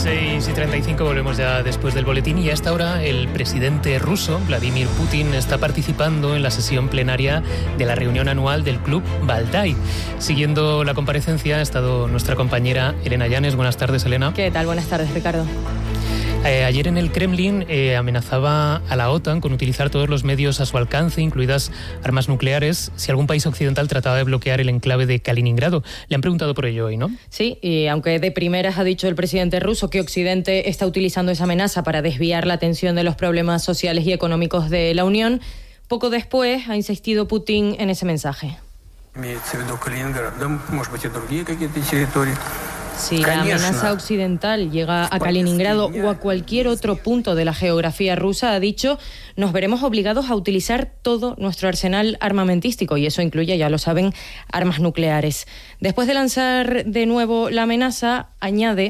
6:35 volvemos ya después del boletín y a esta hora el presidente ruso, Vladimir Putin, está participando en la sesión plenaria de la reunión anual del Club Valdai. Siguiendo la comparecencia ha estado nuestra compañera Elena Llanes. Buenas tardes, Elena. ¿Qué tal? Buenas tardes, Ricardo. Ayer en el Kremlin amenazaba a la OTAN con utilizar todos los medios a su alcance, incluidas armas nucleares, si algún país occidental trataba de bloquear el enclave de Kaliningrado. Le han preguntado por ello hoy, ¿no? Sí, y aunque de primeras ha dicho el presidente ruso que Occidente está utilizando esa amenaza para desviar la atención de los problemas sociales y económicos de la Unión, poco después ha insistido Putin en ese mensaje. Si la amenaza occidental llega a Kaliningrado o a cualquier otro punto de la geografía rusa, ha dicho, nos veremos obligados a utilizar todo nuestro arsenal armamentístico, y eso incluye, ya lo saben, armas nucleares. Después de lanzar de nuevo la amenaza, añade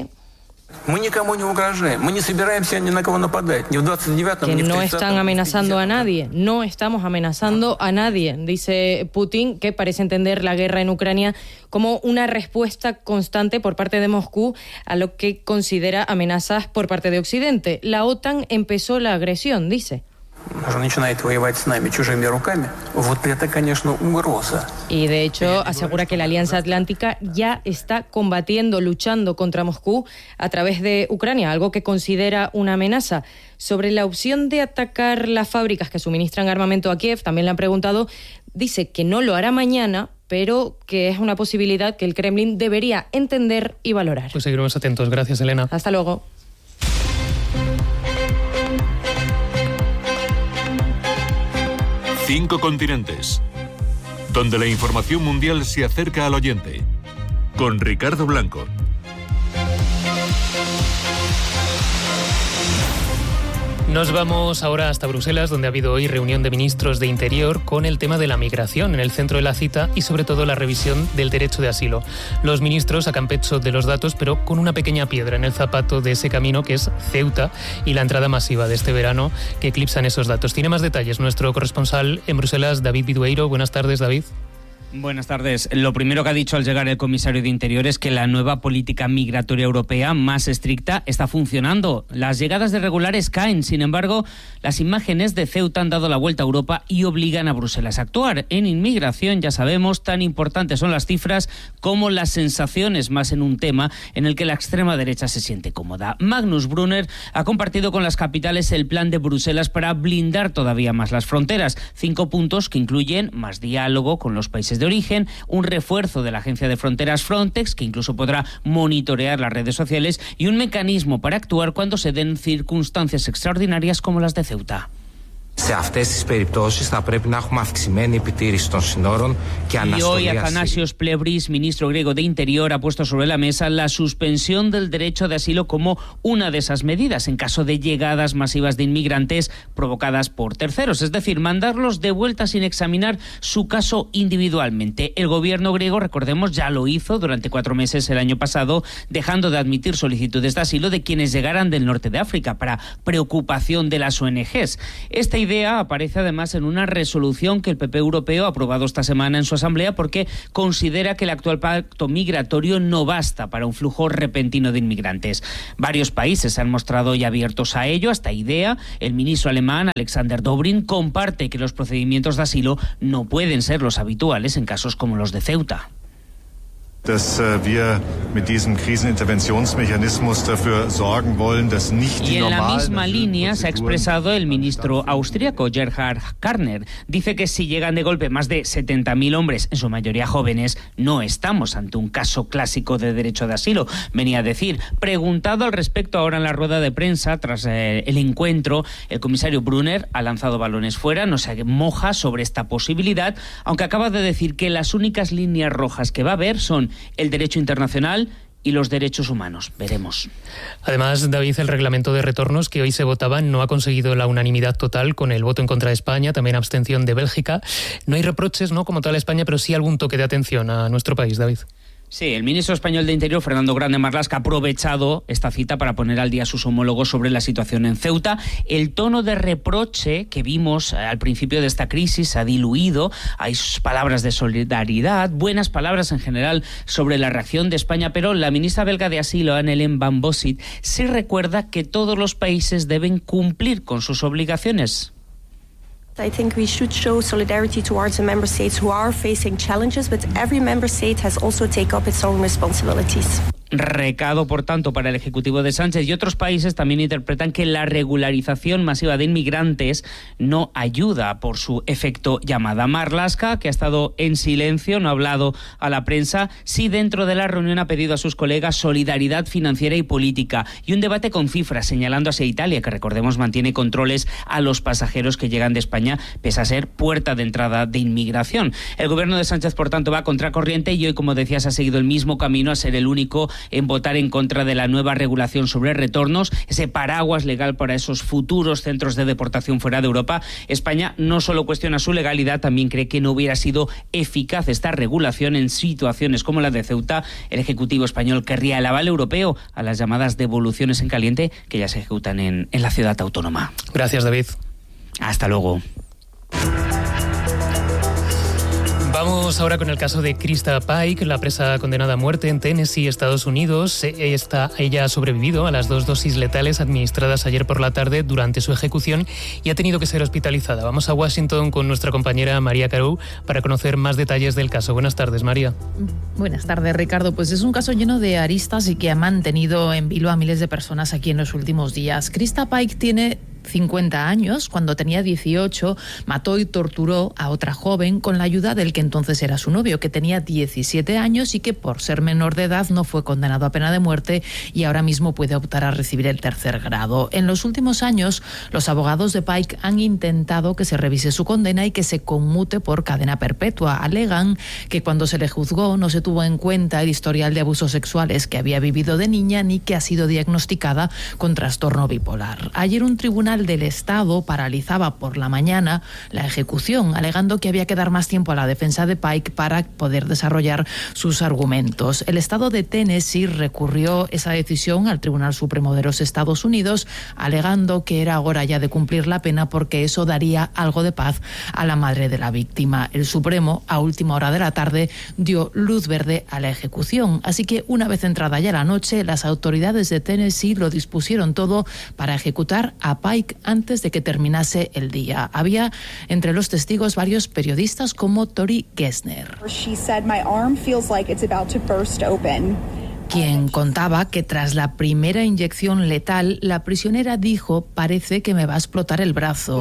que no están amenazando a nadie, no estamos amenazando a nadie, dice Putin, que parece entender la guerra en Ucrania como una respuesta constante por parte de Moscú a lo que considera amenazas por parte de Occidente. La OTAN empezó la agresión, dice. Y de hecho asegura que la Alianza Atlántica ya está combatiendo, luchando contra Moscú a través de Ucrania, algo que considera una amenaza. Sobre la opción de atacar las fábricas que suministran armamento a Kiev, también le han preguntado, dice que no lo hará mañana, pero que es una posibilidad que el Kremlin debería entender y valorar. Pues seguiremos atentos. Gracias, Elena. Hasta luego. Cinco continentes, donde la información mundial se acerca al oyente. Con Ricardo Blanco. Nos vamos ahora hasta Bruselas, donde ha habido hoy reunión de ministros de Interior con el tema de la migración en el centro de la cita y sobre todo la revisión del derecho de asilo. Los ministros sacan pecho de los datos, pero con una pequeña piedra en el zapato de ese camino que es Ceuta y la entrada masiva de este verano que eclipsan esos datos. Tiene más detalles nuestro corresponsal en Bruselas, David Bidueiro. Buenas tardes, David. Buenas tardes. Lo primero que ha dicho al llegar el comisario de Interior es que la nueva política migratoria europea más estricta está funcionando. Las llegadas de irregulares caen. Sin embargo, las imágenes de Ceuta han dado la vuelta a Europa y obligan a Bruselas a actuar. En inmigración, ya sabemos, tan importantes son las cifras como las sensaciones, más en un tema en el que la extrema derecha se siente cómoda. Magnus Brunner ha compartido con las capitales el plan de Bruselas para blindar todavía más las fronteras. 5 puntos que incluyen más diálogo con los países de origen, un refuerzo de la agencia de fronteras Frontex, que incluso podrá monitorear las redes sociales, y un mecanismo para actuar cuando se den circunstancias extraordinarias como las de Ceuta. Y hoy Athanasios Plevris, ministro griego de Interior, ha puesto sobre la mesa la suspensión del derecho de asilo como una de esas medidas en caso de llegadas masivas de inmigrantes provocadas por terceros, es decir, mandarlos de vuelta sin examinar su caso individualmente. El gobierno griego, recordemos, ya lo hizo durante 4 meses el año pasado, dejando de admitir solicitudes de asilo de quienes llegaran del norte de África para preocupación de las ONGs. Esta idea aparece además en una resolución que el PP europeo ha aprobado esta semana en su asamblea porque considera que el actual pacto migratorio no basta para un flujo repentino de inmigrantes. Varios países se han mostrado ya abiertos a ello, a esta idea. El ministro alemán, Alexander Dobrindt, comparte que los procedimientos de asilo no pueden ser los habituales en casos como los de Ceuta. Dass wir mit diesem Kriseninterventionsmechanismus dafür sorgen wollen, dass nicht die Y en la normalen misma línea se ha expresado el ministro austríaco Gerhard Karner. Dice que si llegan de golpe más de 70.000 hombres, en su mayoría jóvenes, no estamos ante un caso clásico de derecho de asilo, venía a decir. Preguntado al respecto ahora en la rueda de prensa, tras el encuentro, el comisario Brunner ha lanzado balones fuera, no se moja sobre esta posibilidad, aunque acaba de decir que las únicas líneas rojas que va a haber son el derecho internacional y los derechos humanos. Veremos. Además, David, el reglamento de retornos que hoy se votaba no ha conseguido la unanimidad total con el voto en contra de España, también abstención de Bélgica. No hay reproches, ¿no?, como tal a España, pero sí algún toque de atención a nuestro país, David. Sí, el ministro español de Interior, Fernando Grande Marlaska, ha aprovechado esta cita para poner al día a sus homólogos sobre la situación en Ceuta. El tono de reproche que vimos al principio de esta crisis ha diluido. Hay palabras de solidaridad, buenas palabras en general sobre la reacción de España, pero la ministra belga de Asilo, Anne-Hélène Van Bossit, sí recuerda que todos los países deben cumplir con sus obligaciones. I think we should show solidarity towards the member states who are facing challenges, but every member state has also taken up its own responsibilities. Recado, por tanto, para el Ejecutivo de Sánchez, y otros países también interpretan que la regularización masiva de inmigrantes no ayuda por su efecto llamada. Marlaska, que ha estado en silencio, no ha hablado a la prensa, sí dentro de la reunión ha pedido a sus colegas solidaridad financiera y política y un debate con cifras, señalando hacia Italia, que recordemos mantiene controles a los pasajeros que llegan de España, pese a ser puerta de entrada de inmigración. El gobierno de Sánchez, por tanto, va a contracorriente y hoy, como decías, ha seguido el mismo camino, a ser el único en votar en contra de la nueva regulación sobre retornos, ese paraguas legal para esos futuros centros de deportación fuera de Europa. España no solo cuestiona su legalidad, también cree que no hubiera sido eficaz esta regulación en situaciones como la de Ceuta. El Ejecutivo español querría el aval europeo a las llamadas devoluciones en caliente que ya se ejecutan en la ciudad autónoma. Gracias, David. Hasta luego. Vamos ahora con el caso de Krista Pike, la presa condenada a muerte en Tennessee, Estados Unidos. Ella ha sobrevivido a las 2 dosis letales administradas ayer por la tarde durante su ejecución y ha tenido que ser hospitalizada. Vamos a Washington con nuestra compañera María Carou para conocer más detalles del caso. Buenas tardes, María. Buenas tardes, Ricardo. Pues es un caso lleno de aristas y que ha mantenido en vilo a miles de personas aquí en los últimos días. Krista Pike tiene 50 años, cuando tenía 18, mató y torturó a otra joven con la ayuda del que entonces era su novio, que tenía 17 años y que por ser menor de edad no fue condenado a pena de muerte y ahora mismo puede optar a recibir el tercer grado. En los últimos años, los abogados de Pike han intentado que se revise su condena y que se conmute por cadena perpetua. Alegan que cuando se le juzgó no se tuvo en cuenta el historial de abusos sexuales que había vivido de niña ni que ha sido diagnosticada con trastorno bipolar. Ayer un tribunal del Estado paralizaba por la mañana la ejecución, alegando que había que dar más tiempo a la defensa de Pike para poder desarrollar sus argumentos. El Estado de Tennessee recurrió esa decisión al Tribunal Supremo de los Estados Unidos, alegando que era hora ya de cumplir la pena porque eso daría algo de paz a la madre de la víctima. El Supremo, a última hora de la tarde, dio luz verde a la ejecución. Así que, una vez entrada ya la noche, las autoridades de Tennessee lo dispusieron todo para ejecutar a Pike antes de que terminase el día. Había entre los testigos varios periodistas como Tori Gessner, quien contaba que tras la primera inyección letal, la prisionera dijo: parece que me va a explotar el brazo.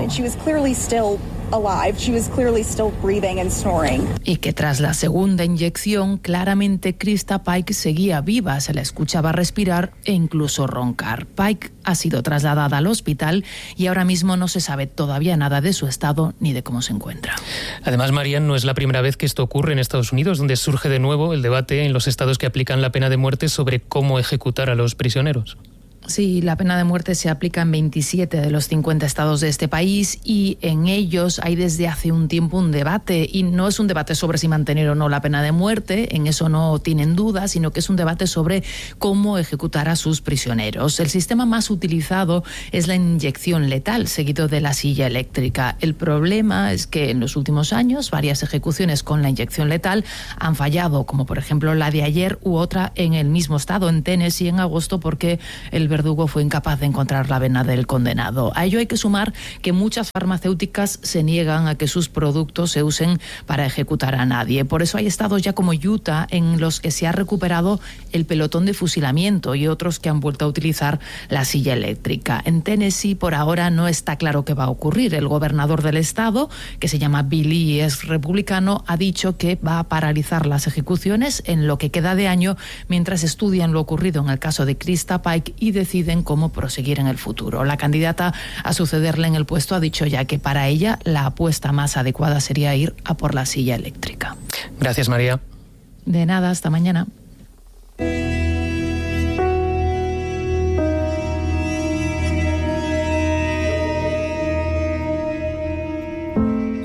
Y que tras la segunda inyección, claramente Krista Pike seguía viva, se la escuchaba respirar e incluso roncar. Pike ha sido trasladada al hospital y ahora mismo no se sabe todavía nada de su estado ni de cómo se encuentra. Además, María, no es la primera vez que esto ocurre en Estados Unidos, donde surge de nuevo el debate en los estados que aplican la pena de muerte sobre cómo ejecutar a los prisioneros. Sí, la pena de muerte se aplica en 27 de los 50 estados de este país y en ellos hay desde hace un tiempo un debate, y no es un debate sobre si mantener o no la pena de muerte, en eso no tienen duda, sino que es un debate sobre cómo ejecutar a sus prisioneros. El sistema más utilizado es la inyección letal, seguido de la silla eléctrica. El problema es que en los últimos años varias ejecuciones con la inyección letal han fallado, como por ejemplo la de ayer u otra en el mismo estado, en Tennessee, en agosto, porque el verdugo fue incapaz de encontrar la vena del condenado. A ello hay que sumar que muchas farmacéuticas se niegan a que sus productos se usen para ejecutar a nadie. Por eso hay estados ya como Utah en los que se ha recuperado el pelotón de fusilamiento y otros que han vuelto a utilizar la silla eléctrica. En Tennessee por ahora no está claro qué va a ocurrir. El gobernador del estado, que se llama Bill Lee y es republicano, ha dicho que va a paralizar las ejecuciones en lo que queda de año mientras estudian lo ocurrido en el caso de Krista Pike y deciden cómo proseguir en el futuro. La candidata a sucederle en el puesto ha dicho ya que para ella la apuesta más adecuada sería ir a por la silla eléctrica. Gracias, María. De nada, hasta mañana.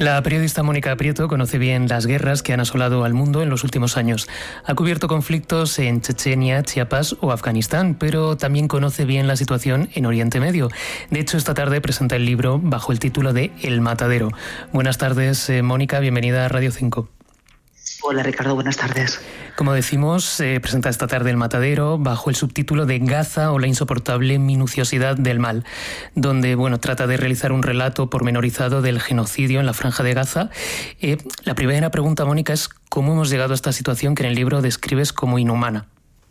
La periodista Mónica Prieto conoce bien las guerras que han asolado al mundo en los últimos años. Ha cubierto conflictos en Chechenia, Chiapas o Afganistán, pero también conoce bien la situación en Oriente Medio. De hecho, esta tarde presenta el libro bajo el título de El Matadero. Buenas tardes, Mónica, bienvenida a Radio 5. Hola Ricardo, buenas tardes. Como decimos, presenta esta tarde El Matadero bajo el subtítulo de Gaza o la insoportable minuciosidad del mal, donde trata de realizar un relato pormenorizado del genocidio en la Franja de Gaza. La primera pregunta, Mónica, es ¿cómo hemos llegado a esta situación que en el libro describes como inhumana?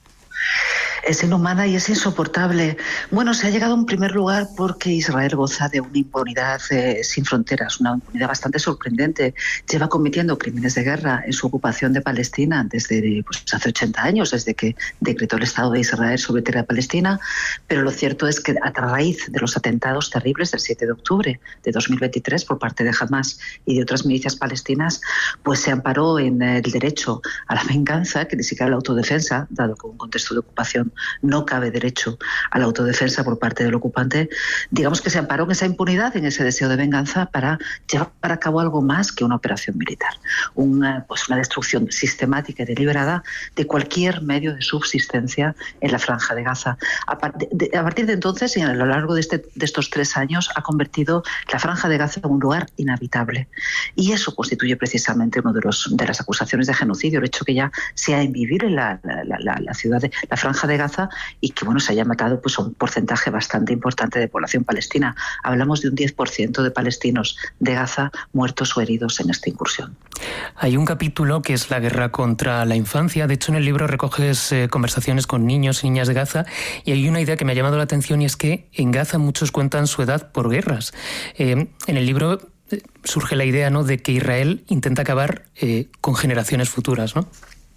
Es inhumana y es insoportable. Se ha llegado en primer lugar porque Israel goza de una impunidad sin fronteras, una impunidad bastante sorprendente. Lleva cometiendo crímenes de guerra en su ocupación de Palestina desde hace 80 años, desde que decretó el Estado de Israel sobre tierra palestina, pero lo cierto es que a raíz de los atentados terribles del 7 de octubre de 2023 por parte de Hamas y de otras milicias palestinas, se amparó en el derecho a la venganza, que ni siquiera la autodefensa, dado que en un contexto de ocupación no cabe derecho a la autodefensa por parte del ocupante. Digamos que se amparó en esa impunidad, en ese deseo de venganza para llevar a cabo algo más que una operación militar. Una destrucción sistemática y deliberada de cualquier medio de subsistencia en la Franja de Gaza. A partir de entonces, y a lo largo de estos 3 años, ha convertido la Franja de Gaza en un lugar inhabitable. Y eso constituye precisamente una de las acusaciones de genocidio, el hecho que ya sea invivir en la ciudad de la Franja de Gaza y que se haya matado a un porcentaje bastante importante de población palestina. Hablamos de un 10% de palestinos de Gaza muertos o heridos en esta incursión. Hay un capítulo que es la guerra contra la infancia. De hecho, en el libro recoges conversaciones con niños y niñas de Gaza y hay una idea que me ha llamado la atención y es que en Gaza muchos cuentan su edad por guerras. En el libro surge la idea, de que Israel intenta acabar con generaciones futuras, ¿no?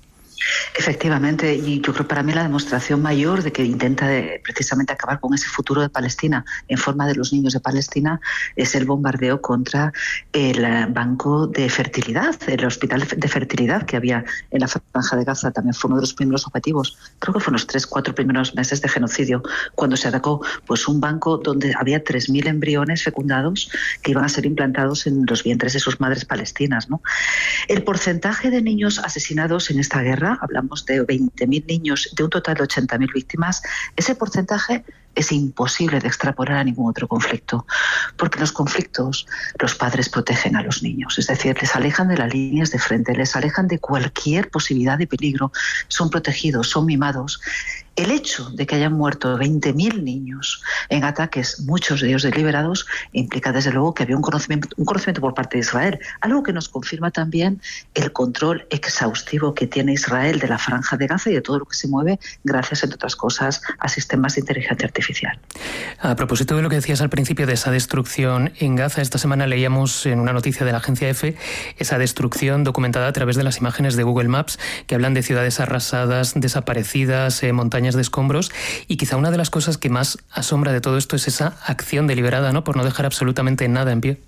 Efectivamente, y yo creo para mí la demostración mayor de que intenta precisamente acabar con ese futuro de Palestina en forma de los niños de Palestina es el bombardeo contra el banco de fertilidad, el hospital de fertilidad que había en la Franja de Gaza. También fue uno de los primeros objetivos, creo que fue en los 3-4 primeros meses de genocidio, cuando se atacó un banco donde había 3.000 embriones fecundados que iban a ser implantados en los vientres de sus madres palestinas, ¿no? El porcentaje de niños asesinados en esta guerra, hablamos de 20.000 niños, de un total de 80.000 víctimas, ese porcentaje es imposible de extrapolar a ningún otro conflicto, porque en los conflictos los padres protegen a los niños, es decir, les alejan de las líneas de frente, les alejan de cualquier posibilidad de peligro, son protegidos, son mimados. El hecho de que hayan muerto 20.000 niños en ataques, muchos de ellos deliberados, implica desde luego que había un conocimiento por parte de Israel, algo que nos confirma también el control exhaustivo que tiene Israel de la Franja de Gaza y de todo lo que se mueve gracias, entre otras cosas, a sistemas de inteligencia artificial. A propósito de lo que decías al principio de esa destrucción en Gaza, esta semana leíamos en una noticia de la agencia EFE esa destrucción documentada a través de las imágenes de Google Maps que hablan de ciudades arrasadas, desaparecidas, montañas de escombros, y quizá una de las cosas que más asombra de todo esto es esa acción deliberada, por no dejar absolutamente nada en pie.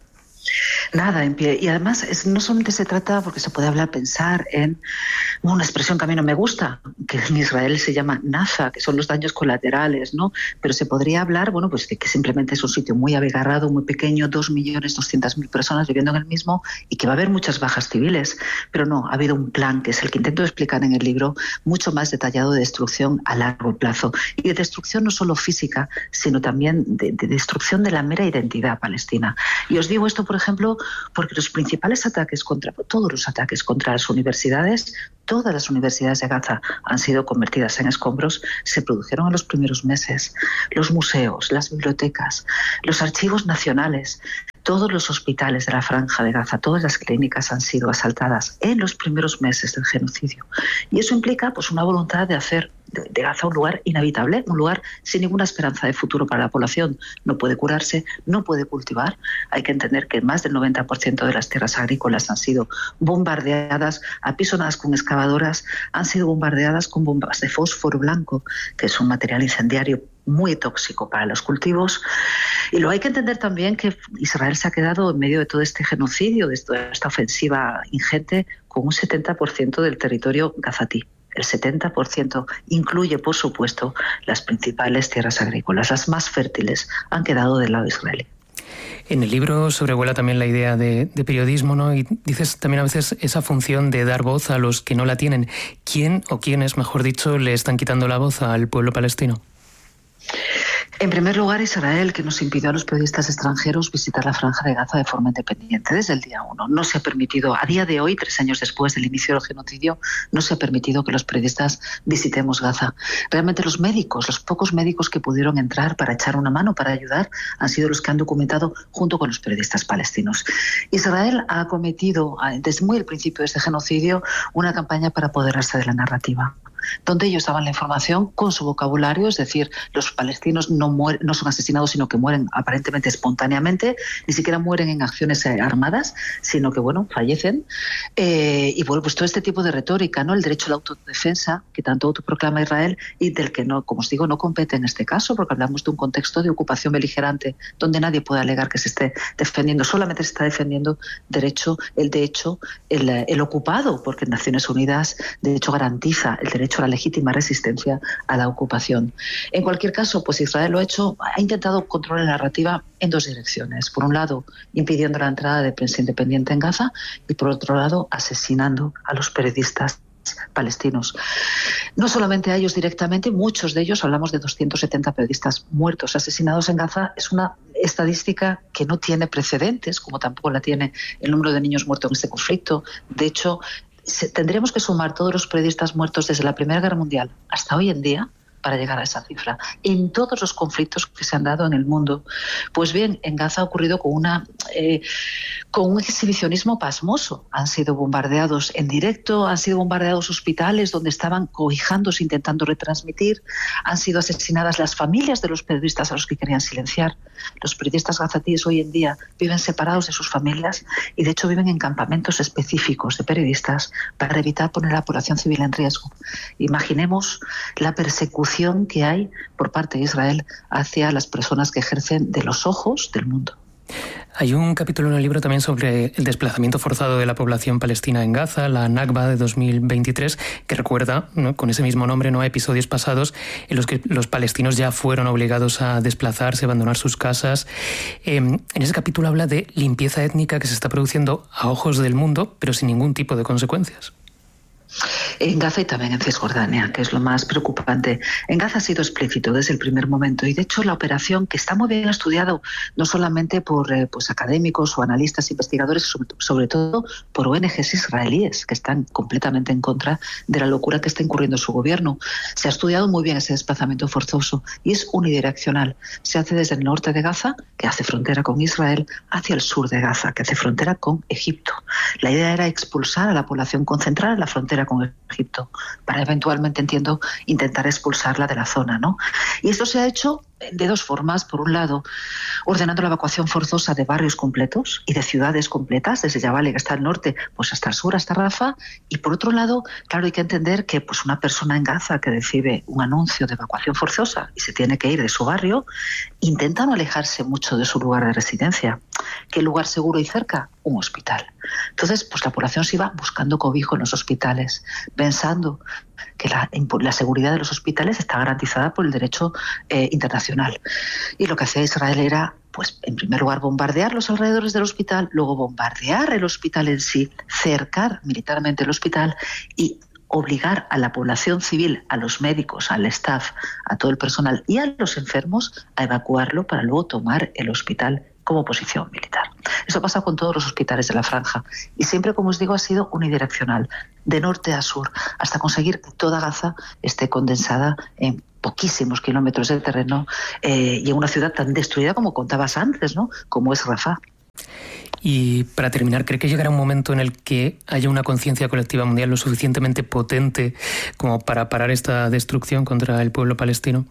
Nada en pie. Y además no solamente se trata, porque se puede pensar en una expresión que a mí no me gusta, que en Israel se llama naza, que son los daños colaterales, ¿no? Pero se podría hablar, de que simplemente es un sitio muy abigarrado, muy pequeño, 2.200.000 personas viviendo en el mismo y que va a haber muchas bajas civiles. Pero no, ha habido un plan, que es el que intento explicar en el libro, mucho más detallado de destrucción a largo plazo. Y de destrucción no solo física, sino también de destrucción de la mera identidad palestina. Y os digo esto, por ejemplo, porque todos los ataques contra las universidades, todas las universidades de Gaza han sido convertidas en escombros, se produjeron en los primeros meses. Los museos, las bibliotecas, los archivos nacionales, todos los hospitales de la Franja de Gaza, todas las clínicas han sido asaltadas en los primeros meses del genocidio. Y eso implica una voluntad de hacer de Gaza un lugar inhabitable, un lugar sin ninguna esperanza de futuro para la población. No puede curarse, no puede cultivar. Hay que entender que más del 90% de las tierras agrícolas han sido bombardeadas, apisonadas con excavadoras, han sido bombardeadas con bombas de fósforo blanco, que es un material incendiario muy tóxico para los cultivos. Y luego hay que entender también que Israel se ha quedado en medio de todo este genocidio, de toda esta ofensiva ingente, con un 70% del territorio gazatí. El 70% incluye, por supuesto, las principales tierras agrícolas, las más fértiles, han quedado del lado israelí. En el libro sobrevuela también la idea de periodismo, ¿no? Y dices también a veces esa función de dar voz a los que no la tienen. ¿Quién o quiénes, mejor dicho, le están quitando la voz al pueblo palestino? En primer lugar, Israel, que nos impidió a los periodistas extranjeros visitar la Franja de Gaza de forma independiente desde el día 1. No se ha permitido, a día de hoy, 3 años después del inicio del genocidio, no se ha permitido que los periodistas visitemos Gaza. Realmente los médicos, los pocos médicos que pudieron entrar para echar una mano, para ayudar, han sido los que han documentado junto con los periodistas palestinos. Israel ha acometido, desde muy el principio de este genocidio, una campaña para apoderarse de la narrativa, donde ellos daban la información con su vocabulario, es decir, los palestinos no son asesinados, sino que mueren aparentemente espontáneamente, ni siquiera mueren en acciones armadas, sino que, fallecen. Y pues todo este tipo de retórica, ¿no? El derecho a la autodefensa, que tanto autoproclama Israel y del que no, como os digo, no compete en este caso, porque hablamos de un contexto de ocupación beligerante, donde nadie puede alegar que se esté defendiendo, solamente se está defendiendo el ocupado, porque Naciones Unidas, de hecho, garantiza el derecho a la legítima resistencia a la ocupación. En cualquier caso, pues Israel ha intentado controlar la narrativa en 2 direcciones. Por un lado, impidiendo la entrada de prensa independiente en Gaza y por otro lado, asesinando a los periodistas palestinos. No solamente a ellos directamente, muchos de ellos, hablamos de 270 periodistas muertos, asesinados en Gaza, es una estadística que no tiene precedentes, como tampoco la tiene el número de niños muertos en este conflicto. De hecho, tendríamos que sumar todos los periodistas muertos desde la Primera Guerra Mundial hasta hoy en día para llegar a esa cifra, en todos los conflictos que se han dado en el mundo. Pues bien, en Gaza ha ocurrido con un exhibicionismo pasmoso. Han sido bombardeados en directo, han sido bombardeados hospitales donde estaban cobijándose, intentando retransmitir, han sido asesinadas las familias de los periodistas a los que querían silenciar. Los periodistas gazatíes hoy en día viven separados de sus familias y de hecho viven en campamentos específicos de periodistas para evitar poner a la población civil en riesgo. Imaginemos la persecución que hay por parte de Israel hacia las personas que ejercen de los ojos del mundo. Hay un capítulo en el libro también sobre el desplazamiento forzado de la población palestina en Gaza, la Nakba de 2023, que recuerda, ¿no?, con ese mismo nombre, ¿no?, a episodios pasados en los que los palestinos ya fueron obligados a desplazarse, a abandonar sus casas. En ese capítulo habla de limpieza étnica que se está produciendo a ojos del mundo, pero sin ningún tipo de consecuencias. En Gaza y también en Cisjordania, que es lo más preocupante. En Gaza ha sido explícito desde el primer momento y de hecho la operación, que está muy bien estudiado no solamente por académicos o analistas, investigadores, sobre todo por ONGs israelíes que están completamente en contra de la locura que está incurriendo su gobierno. Se ha estudiado muy bien ese desplazamiento forzoso y es unidireccional. Se hace desde el norte de Gaza, que hace frontera con Israel, hacia el sur de Gaza, que hace frontera con Egipto. La idea era expulsar a la población, concentrar en la frontera con Egipto, para eventualmente, entiendo, intentar expulsarla de la zona, ¿no? Y esto se ha hecho de 2 formas. Por un lado, ordenando la evacuación forzosa de barrios completos y de ciudades completas, desde Yabali, que está al norte, pues hasta el sur, hasta Rafah. Y por otro lado, claro, hay que entender que pues una persona en Gaza que recibe un anuncio de evacuación forzosa y se tiene que ir de su barrio, intenta no alejarse mucho de su lugar de residencia. ¿Qué lugar seguro y cerca? Un hospital. Entonces, pues la población se iba buscando cobijo en los hospitales, pensando que la seguridad de los hospitales está garantizada por el derecho internacional. Y lo que hacía Israel era, pues, en primer lugar, bombardear los alrededores del hospital, luego bombardear el hospital en sí, cercar militarmente el hospital y obligar a la población civil, a los médicos, al staff, a todo el personal y a los enfermos a evacuarlo para luego tomar el hospital como posición militar. Eso pasa con todos los hospitales de la Franja y siempre, como os digo, ha sido unidireccional, de norte a sur, hasta conseguir que toda Gaza esté condensada en poquísimos kilómetros de terreno y en una ciudad tan destruida como contabas antes, ¿no?, como es Rafah. Y para terminar, ¿cree que llegará un momento en el que haya una conciencia colectiva mundial lo suficientemente potente como para parar esta destrucción contra el pueblo palestino?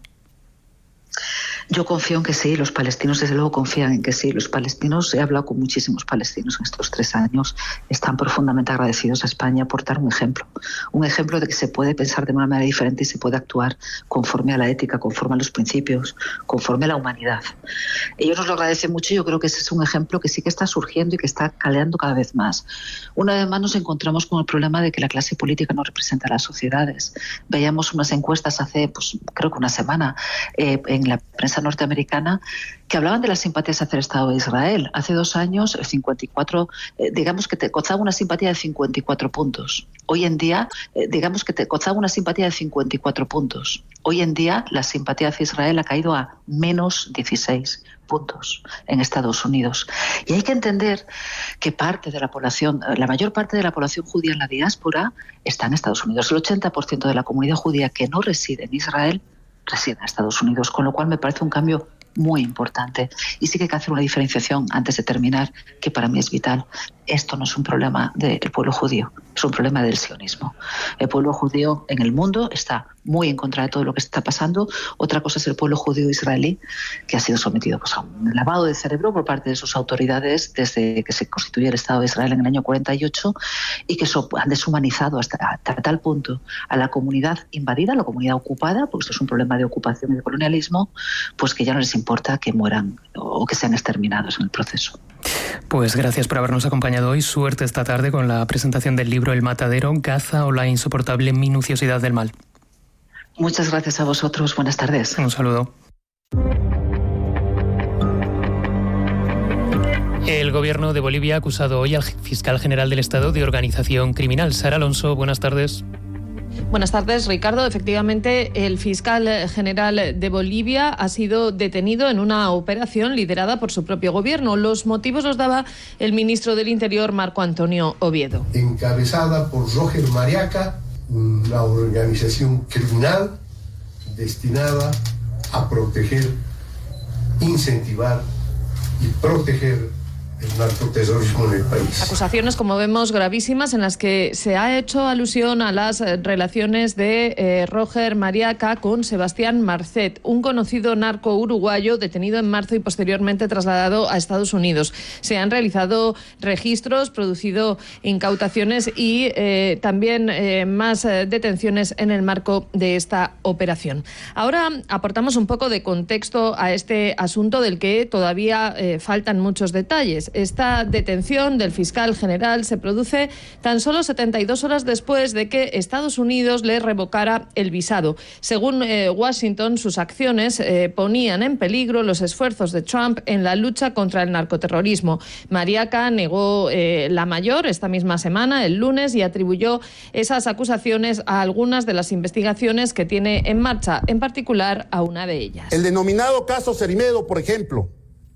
Yo confío en que sí, los palestinos desde luego confían en que sí. Los palestinos, he hablado con muchísimos palestinos en estos 3 años, están profundamente agradecidos a España por dar un ejemplo de que se puede pensar de una manera diferente y se puede actuar conforme a la ética, conforme a los principios, conforme a la humanidad. Ellos nos lo agradecen mucho y yo creo que ese es un ejemplo que sí que está surgiendo y que está caleando cada vez más. Una vez más nos encontramos con el problema de que la clase política no representa a las sociedades. Veíamos unas encuestas hace, pues creo que una semana, en la prensa prensa norteamericana que hablaban de las simpatías hacia el Estado de Israel. Hace 2 años, 54, digamos que te costaba una simpatía de 54 puntos. Hoy en día, digamos que te costaba una simpatía de 54 puntos. Hoy en día, la simpatía hacia Israel ha caído a menos 16 puntos en Estados Unidos. Y hay que entender que parte de la población, la mayor parte de la población judía en la diáspora está en Estados Unidos. El 80% de la comunidad judía que no reside en Israel reside en Estados Unidos, con lo cual me parece un cambio muy importante. Y sí que hay que hacer una diferenciación antes de terminar, que para mí es vital. Esto no es un problema del pueblo judío, es un problema del sionismo. El pueblo judío en el mundo está muy en contra de todo lo que está pasando. Otra cosa es el pueblo judío israelí, que ha sido sometido a un lavado de cerebro por parte de sus autoridades desde que se constituyó el Estado de Israel en el año 48 y que han deshumanizado hasta tal punto a la comunidad invadida, a la comunidad ocupada, porque esto es un problema de ocupación y de colonialismo, pues que ya no les importa que mueran o que sean exterminados en el proceso. Pues gracias por habernos acompañado hoy. Suerte esta tarde con la presentación del libro El Matadero, Gaza o la insoportable minuciosidad del mal. Muchas gracias a vosotros. Buenas tardes. Un saludo. El gobierno de Bolivia ha acusado hoy al fiscal general del Estado de organización criminal. Sara Alonso, buenas tardes. Buenas tardes, Ricardo. Efectivamente, el fiscal general de Bolivia ha sido detenido en una operación liderada por su propio gobierno. Los motivos los daba el ministro del Interior, Marco Antonio Oviedo. Encabezada por Roger Mariaca, una organización criminal destinada a proteger, incentivar y proteger el narcoterrorismo en el país. Acusaciones, como vemos, gravísimas, en las que se ha hecho alusión a las relaciones de Roger Mariaca con Sebastián Marcet, un conocido narco uruguayo detenido en marzo y posteriormente trasladado a Estados Unidos. Se han realizado registros, producido incautaciones y también más detenciones en el marco de esta operación. Ahora aportamos un poco de contexto a este asunto del que todavía faltan muchos detalles. Esta detención del fiscal general se produce tan solo 72 horas después de que Estados Unidos le revocara el visado. Según Washington, sus acciones ponían en peligro los esfuerzos de Trump en la lucha contra el narcoterrorismo. Mariaca negó la mayor esta misma semana, el lunes, y atribuyó esas acusaciones a algunas de las investigaciones que tiene en marcha, en particular a una de ellas. El denominado caso Cerimedo, por ejemplo,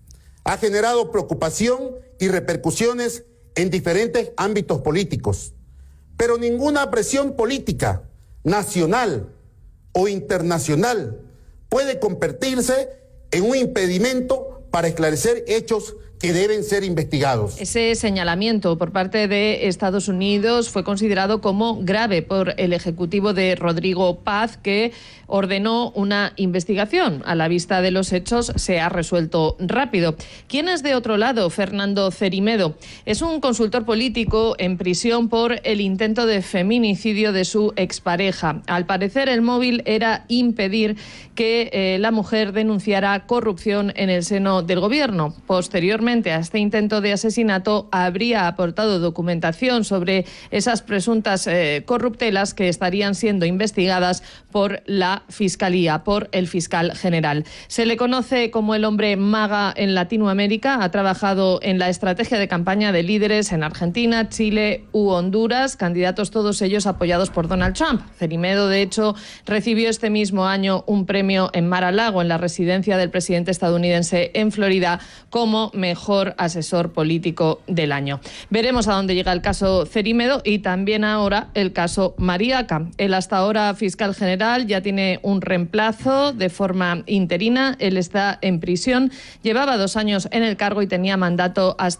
ha generado preocupación y repercusiones en diferentes ámbitos políticos, pero ninguna presión política, nacional o internacional, puede convertirse en un impedimento para esclarecer hechos que deben ser investigados. Ese señalamiento por parte de Estados Unidos fue considerado como grave por el Ejecutivo de Rodrigo Paz, que ordenó una investigación. A la vista de los hechos se ha resuelto rápido. ¿Quién es de otro lado? Fernando Cerimedo. Es un consultor político en prisión por el intento de feminicidio de su expareja. Al parecer, el móvil era impedir que la mujer denunciara corrupción en el seno del gobierno. Posteriormente a este intento de asesinato, habría aportado documentación sobre esas presuntas corruptelas que estarían siendo investigadas por la Fiscalía, por el fiscal general. Se le conoce como el hombre maga en Latinoamérica. Ha trabajado en la estrategia de campaña de líderes en Argentina, Chile u Honduras, candidatos todos ellos apoyados por Donald Trump. Cerimedo, de hecho, recibió este mismo año un premio en Mar-a-Lago, en la residencia del presidente estadounidense en Florida, como mejor asesor político del año. Veremos a dónde llega el caso Cerimedo y también ahora el caso Mariaca. El hasta ahora fiscal general ya tiene un reemplazo de forma interina. Él está en prisión, llevaba 2 años en el cargo y tenía mandato hasta